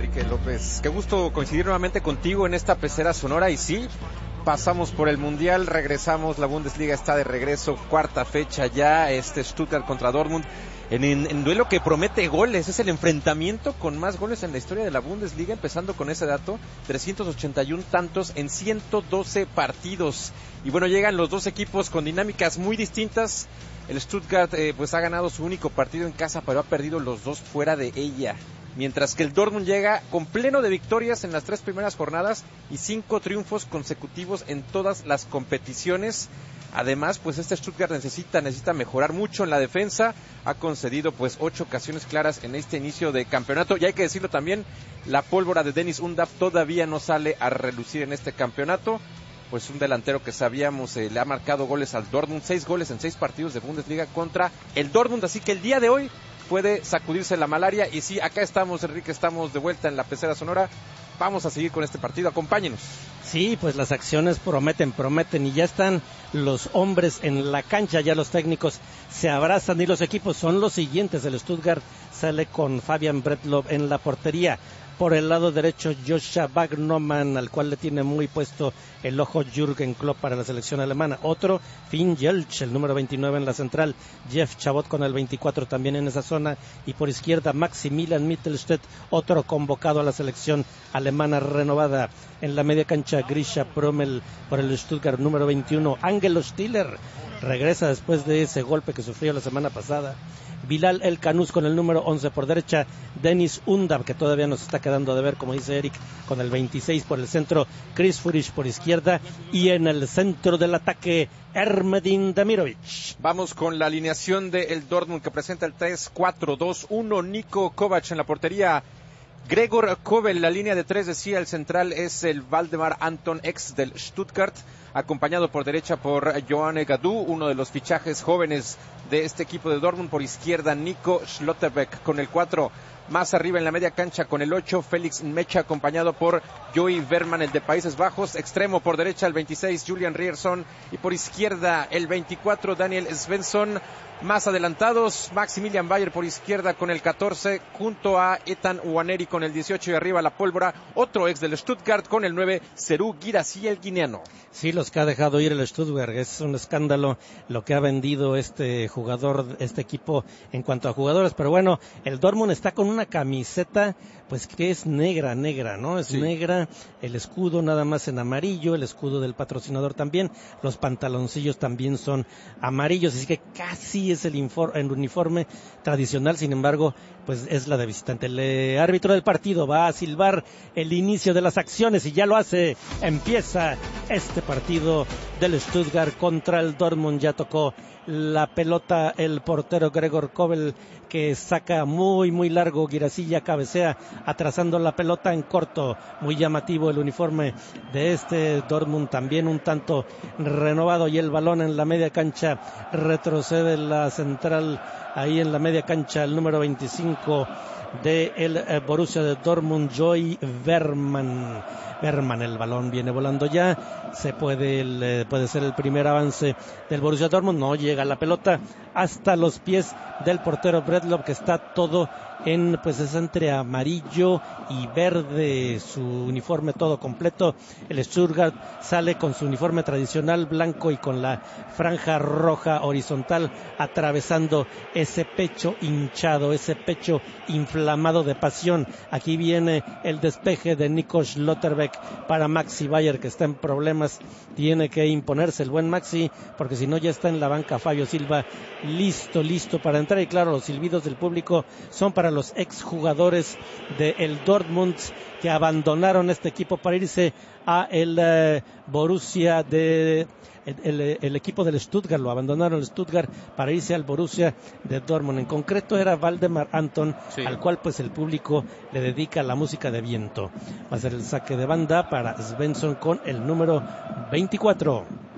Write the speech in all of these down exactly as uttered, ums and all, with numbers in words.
Enrique López. Qué gusto coincidir nuevamente contigo en esta pecera sonora. Y sí, pasamos por el Mundial, regresamos, la Bundesliga está de regreso, cuarta fecha ya, este Stuttgart contra Dortmund, en, en, en duelo que promete goles. Es el enfrentamiento con más goles en la historia de la Bundesliga, empezando con ese dato, trescientos ochenta y uno tantos en ciento doce partidos. Y bueno, llegan los dos equipos con dinámicas muy distintas. El Stuttgart eh, pues ha ganado su único partido en casa, pero ha perdido los dos fuera de ella. Mientras que el Dortmund llega con pleno de victorias en las tres primeras jornadas y cinco triunfos consecutivos en todas las competiciones. Además, pues este Stuttgart necesita, necesita mejorar mucho en la defensa. Ha concedido pues ocho ocasiones claras en este inicio de campeonato. Y hay que decirlo también, la pólvora de Dennis Undav todavía no sale a relucir en este campeonato. Pues un delantero que sabíamos eh, le ha marcado goles al Dortmund, seis goles en seis partidos de Bundesliga contra el Dortmund, así que el día de hoy puede sacudirse la malaria. Y sí, acá estamos, Enrique, estamos de vuelta en la pecera sonora, vamos a seguir con este partido, acompáñenos. Sí, pues las acciones prometen, prometen, y ya están los hombres en la cancha, ya los técnicos se abrazan y los equipos son los siguientes. El Stuttgart sale con Fabian Bretlow en la portería. Por el lado derecho, Joshua Wagnermann, al cual le tiene muy puesto el ojo Jürgen Klopp para la selección alemana. Otro, Finn Jelch, el número veintinueve en la central. Jeff Chabot con el veinticuatro también en esa zona. Y por izquierda, Maximilian Mittelstädt, otro convocado a la selección alemana renovada. En la media cancha, Grisha Prömel por el Stuttgart, número veintiuno. Angelo Stiller regresa después de ese golpe que sufrió la semana pasada. Bilal El Kanous con el número once por derecha, Dennis Undav, que todavía nos está quedando de ver, como dice Eric, con el veintiséis por el centro, Chris Führich por izquierda, y en el centro del ataque, Ermedin Demirovic. Vamos con la alineación del Dortmund, que presenta el tres cuatro dos uno, Niko Kovac en la portería, Gregor Kobel, la línea de tres, decía, el central es el Waldemar Anton, ex del Stuttgart, acompañado por derecha por Johanne Gadou, uno de los fichajes jóvenes de este equipo de Dortmund. Por izquierda, Nico Schlotterbeck con el cuatro, más arriba en la media cancha con el ocho, Félix Mecha, acompañado por Joey Verman, el de Países Bajos. Extremo por derecha, el veintiséis, Julian Rierson, y por izquierda, el veinticuatro, Daniel Svensson. Más adelantados, Maximilian Bayer por izquierda con el catorce, junto a Ethan Nwaneri con el dieciocho, y arriba la pólvora, otro ex del Stuttgart con el nueve, Serhou Guirassy, el guineano. Sí, los que ha dejado ir el Stuttgart, es un escándalo lo que ha vendido este jugador, este equipo en cuanto a jugadores, pero bueno, el Dortmund está con una camiseta pues que es negra, negra, ¿no? Es sí. negra, el escudo nada más en amarillo, el escudo del patrocinador también, los pantaloncillos también son amarillos, así que casi es el, infor- el uniforme tradicional, sin embargo, pues es la de visitante. El eh, árbitro del partido va a silbar el inicio de las acciones y ya lo hace. Empieza este partido del Stuttgart contra el Dortmund. Ya tocó la pelota el portero Gregor Kobel, que saca muy muy largo, Guirassy ya cabecea atrasando la pelota en corto. Muy llamativo el uniforme de este Dortmund, también un tanto renovado, y el balón en la media cancha retrocede la central ahí en la media cancha, el número veinticinco de el eh, Borussia de Dortmund, Joey Verman. Verman, el balón viene volando ya, se puede el, eh, puede ser el primer avance del Borussia Dortmund, no llega la pelota hasta los pies del portero Bretlow, que está todo en, pues es entre amarillo y verde, su uniforme todo completo. El Stuttgart sale con su uniforme tradicional blanco y con la franja roja horizontal atravesando ese pecho hinchado, ese pecho inflamado de pasión. Aquí viene el despeje de Nico Schlotterbeck para Maxi Bayer, que está en problemas, tiene que imponerse el buen Maxi, porque si no ya está en la banca Fabio Silva, listo, listo para entrar. Y claro, los silbidos del público son para los exjugadores del Dortmund, que abandonaron este equipo para irse a el uh, Borussia de el, el, el equipo del Stuttgart, lo abandonaron el Stuttgart para irse al Borussia de Dortmund. En concreto era Waldemar Anton, sí, al cual pues el público le dedica la música de viento. Va a ser el saque de banda para Svensson con el número veinticuatro.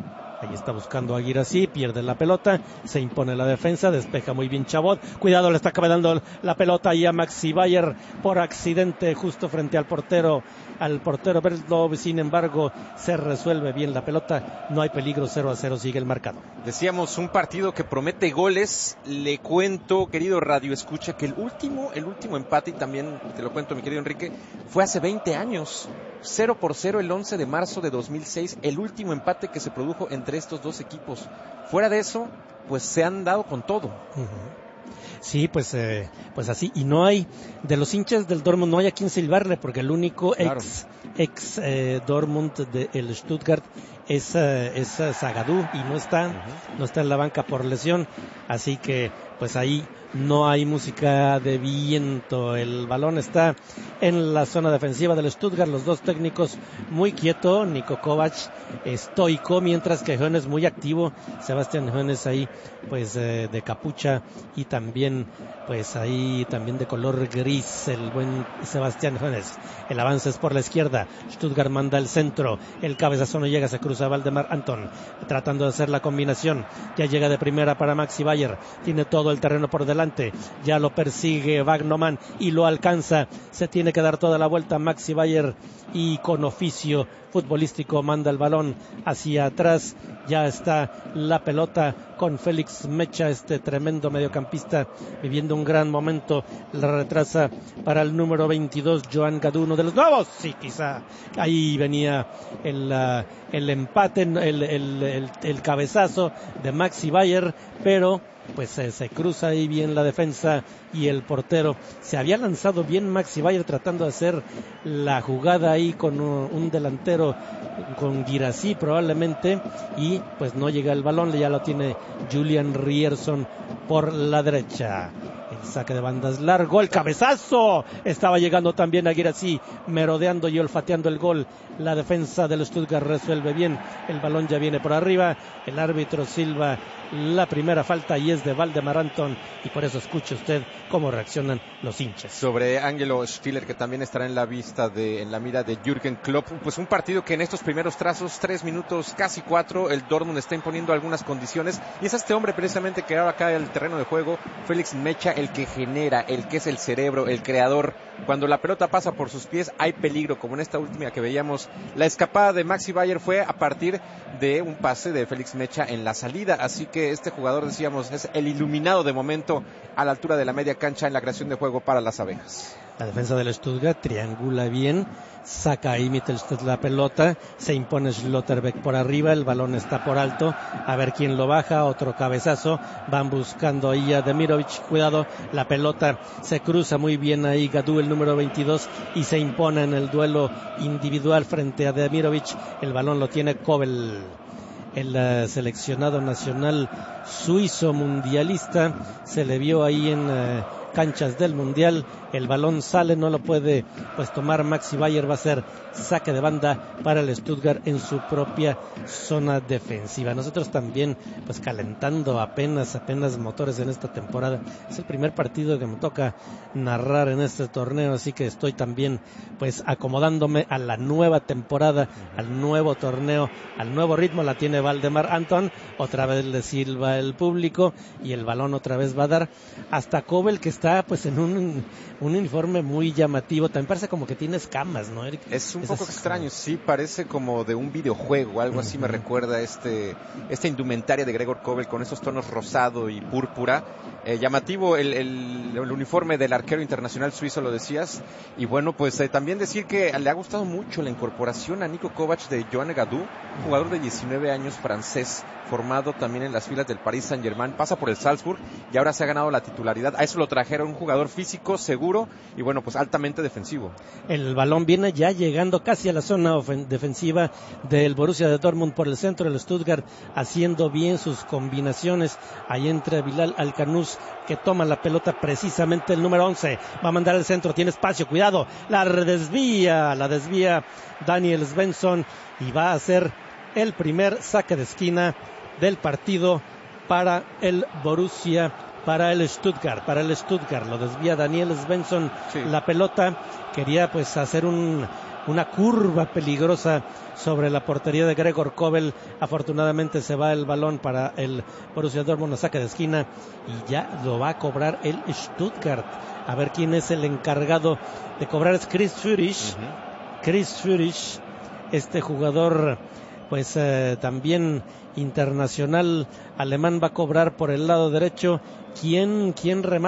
ahí está buscando a Guirassy, pierde la pelota, se impone la defensa, despeja muy bien Chabot, cuidado, le está quedando la pelota ahí a Maxi Bayer por accidente justo frente al portero, al portero Berlov, sin embargo se resuelve bien la pelota, no hay peligro, cero a cero sigue el marcado. Decíamos un partido que promete goles. Le cuento, querido Radio Escucha, que el último, el último empate, y también te lo cuento, mi querido Enrique, fue hace veinte años, cero por cero el once de marzo de dos mil seis, el último empate que se produjo entre estos dos equipos. Fuera de eso, pues se han dado con todo. Uh-huh. Sí, pues eh, pues así, y no hay, de los hinchas del Dortmund no hay a quien silbarle, porque el único claro. ex ex eh, Dortmund del Stuttgart es, uh, es uh, Zagadou, y no está, uh-huh. no está en la banca por lesión, así que pues ahí no hay música de viento, el balón está en la zona defensiva del Stuttgart, los dos técnicos muy quietos, Niko Kovac estoico, mientras que Hoeneß muy activo, Sebastián Hoeneß ahí pues eh, de capucha y también pues ahí también de color gris, el buen Sebastián Hoeneß. El avance es por la izquierda, Stuttgart manda el centro, el cabezazo no llega, se cruza Valdemar Anton, tratando de hacer la combinación, ya llega de primera para Maxi Bayer, tiene todo el terreno por delante, ya lo persigue Wagnermann y lo alcanza, se tiene que dar toda la vuelta Maxi Bayer y con oficio futbolístico manda el balón hacia atrás, ya está la pelota con Félix Mecha, este tremendo mediocampista viviendo un gran momento, la retrasa para el número veintidós, Joan Gadou, uno de los nuevos, sí, quizá ahí venía el, uh, el empate, el, el, el, el cabezazo de Maxi Bayer, pero pues eh, se cruza ahí bien la defensa y el portero. Se había lanzado bien Maxi Bayer tratando de hacer la jugada ahí con un, un delantero, con Guirassy probablemente, y pues no llega el balón, ya lo tiene Julian Ryerson por la derecha. El saque de bandas largo, el cabezazo, estaba llegando también a Guirassy, merodeando y olfateando el gol. La defensa del Stuttgart resuelve bien, el balón ya viene por arriba, el árbitro silba la primera falta y es de Valdemar Anton, y por eso escuche usted cómo reaccionan los hinchas. Sobre Angelo Stiller, que también estará en la vista de, en la mira de Jürgen Klopp, pues un partido que en estos primeros trazos, tres minutos, casi cuatro, el Dortmund está imponiendo algunas condiciones, y es este hombre precisamente que ahora cae al terreno de juego, Félix Mecha, el que genera, el que es el cerebro, el creador. Cuando la pelota pasa por sus pies hay peligro, como en esta última que veíamos. La escapada de Maxi Bayer fue a partir de un pase de Félix Mecha en la salida, así que este jugador, decíamos, es el iluminado de momento a la altura de la media cancha en la creación de juego para las abejas. La defensa del Stuttgart triangula bien, saca ahí Mittelstadt la pelota, se impone Schlotterbeck por arriba, el balón está por alto, a ver quién lo baja, otro cabezazo, van buscando ahí a Demirovic, cuidado, la pelota se cruza muy bien ahí Gadou, el número veintidós, y se impone en el duelo individual frente a Demirovic, el balón lo tiene Kobel. El uh, seleccionado nacional suizo mundialista se le vio ahí en uh, canchas del mundial, el balón sale, no lo puede pues tomar Maxi Bayer, va a ser saque de banda para el Stuttgart en su propia zona defensiva. Nosotros también pues calentando apenas apenas motores en esta temporada, es el primer partido que me toca narrar en este torneo, así que estoy también pues acomodándome a la nueva temporada, al nuevo torneo, al nuevo ritmo. La tiene Valdemar Anton, otra vez le silba el público y el balón otra vez va a dar hasta Kobel, que está pues en un, un uniforme muy llamativo, también parece como que tiene escamas, ¿no, Eric? Es un es poco extraño, como... sí, parece como de un videojuego, algo así uh-huh. Me recuerda este esta indumentaria de Gregor Kobel con esos tonos rosado y púrpura, eh, llamativo el, el, el uniforme del arquero internacional suizo, lo decías, y bueno, pues eh, también decir que le ha gustado mucho la incorporación a Niko Kovac de Joan Gadou, jugador de diecinueve años francés, formado también en las filas del Paris Saint-Germain, pasa por el Salzburg y ahora se ha ganado la titularidad. A eso lo trajeron, un jugador físico, seguro y bueno, pues altamente defensivo. El balón viene ya llegando casi a la zona ofen- defensiva del Borussia de Dortmund por el centro del Stuttgart, haciendo bien sus combinaciones. Ahí entra Bilal Alcanuz, que toma la pelota precisamente el número once, va a mandar el centro, tiene espacio, cuidado, la desvía, la desvía Daniel Svensson y va a hacer el primer saque de esquina del partido para el Borussia, para el Stuttgart, para el Stuttgart, lo desvía Daniel Svensson, sí. La pelota, quería pues hacer un una curva peligrosa sobre la portería de Gregor Kobel. Afortunadamente se va el balón para el Borussia Dortmund a saque de esquina y ya lo va a cobrar el Stuttgart. A ver quién es el encargado de cobrar. Es Chris Führich. Uh-huh. Chris Führich, este jugador pues eh, también internacional alemán, va a cobrar por el lado derecho. ¿Quién, quién remata?